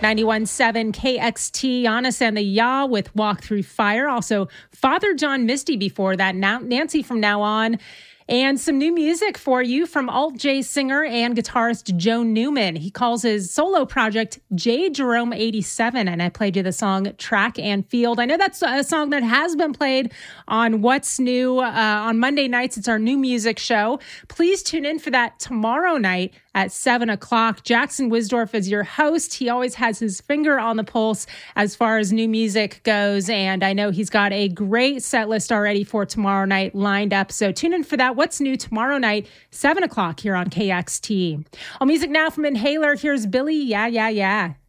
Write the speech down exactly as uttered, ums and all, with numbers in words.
ninety-one point seven K X T, Giannis and the Yah with Walk Through Fire. Also, Father John Misty before that, now Nancy From Now On. And some new music for you from alt-J singer and guitarist Joe Newman. He calls his solo project J Jerome eighty-seven, and I played you the song Track and Field. I know that's a song that has been played on What's New uh, on Monday nights. It's our new music show. Please tune in for that tomorrow night at seven o'clock. Jackson Wisdorf is your host. He always has his finger on the pulse as far as new music goes, and I know he's got a great set list already for tomorrow night lined up, so tune in for that. What's New tomorrow night, seven o'clock here on K X T. All music now from Inhaler. Here's Billy, Yeah, Yeah, Yeah.